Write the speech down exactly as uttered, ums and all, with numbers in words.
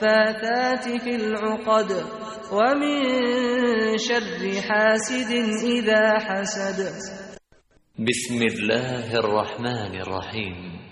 فاثات في العقد ومن شر حاسد إذا حسد. بسم الله الرحمن الرحیم.